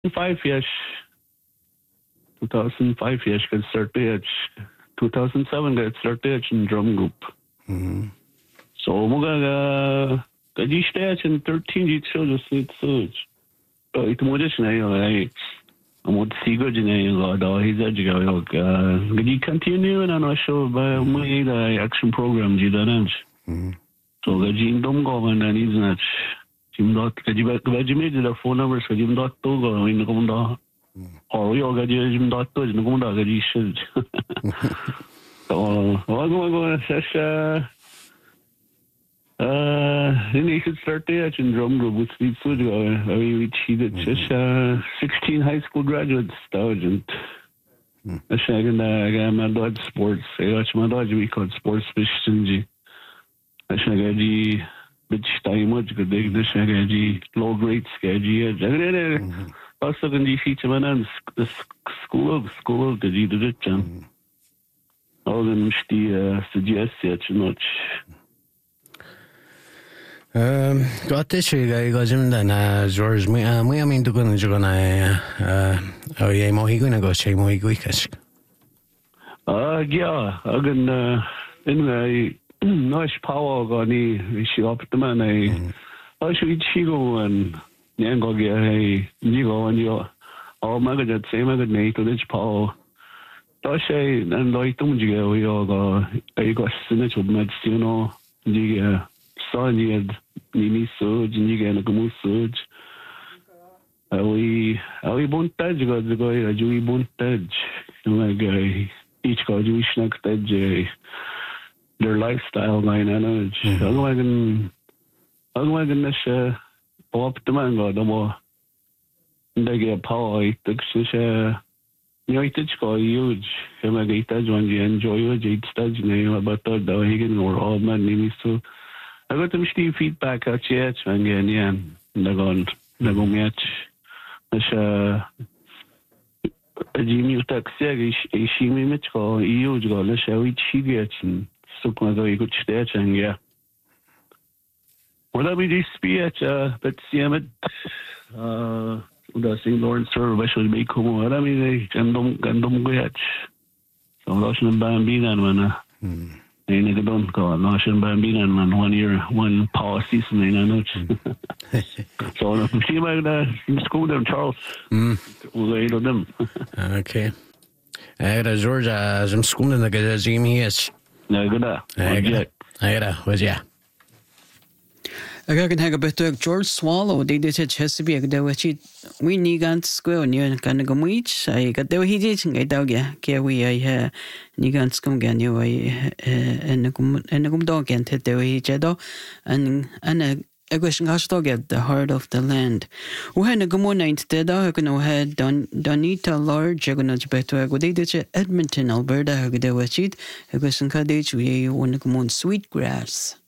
5 years. 2005 years got started. 2007 got started in drum group. So mga kadi stage in 13 years just so ito mo just na yung ay amo sigo din yung da hiza jiga yung kadi continue na no show ba may action program jidanan. So kadi indom ko man is not Jimdot kadi ba jime the phone numbers kadi jimdot to go in ko da or yo kadi jimdot to in ko da kadi shit. So go session then should start there in drum group with Steve Fujigo. I mean, we cheated just 16 high school graduates, Sergeant. I got my dodge sports. I watch my dodge we called sports fish stingy. I got the bitch time much good day. This I got the low grade sketchy. Also, can you feature man the school of the G the Chan. All them the suggest much. Gott shiga gajimda na George mi amin dukun jugana ye mohiguna go che mohiguikas. Yeah, again in nice power gani she up the man I should chigo and nyango ge hey nigo and yo all magad same magad ne to this power. Toshe and like tumjiga we all go I got sinach med you know the Sonny had Nini Surge and you get a Gumu Surge. We won't touch God the guy, a Jewy won't touch. Each guy Jewish next edge their lifestyle line and I'm this up the man God no more. They get power, it took such a it's quite huge. I'm a gate when you enjoy your jade studs name about the Higgin or all man Nini so. I got them Steve feedback out yet, and yeah, they're going match. As a Jimmy taxi, she may match go, huge go, let's show it she gets and so can go a good stage and yeah. Well, we this speech, but see him at the St. Lawrence River, should be cool. I mean, they don't go yet. So, lost them Bambina and I never don't go. No, I shouldn't be in man 1 year, one power season. I know. So if you see about in school them Charles, we'll go to them. Okay. I got Georgia. I'm schooling the guy Jimmy is. No good. I got was yeah. I can have a better George Swallow. They did Chesapeake. There was we need to school near Kanagamuich. I got there he did. I dog ya. We I Nigan scum gan you and a gum dog and hit the way Jedo and a question has to get the heart of the land. Who had a gumona instead of had Donita Lord Jagonaj better. Good day to Edmonton, Alberta. There was it. A question cadage we want to come on sweet grass.